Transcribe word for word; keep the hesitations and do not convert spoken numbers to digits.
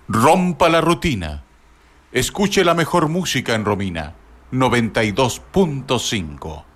Rompa la rutina. Escuche la mejor música en Romina. noventa y dos punto cinco.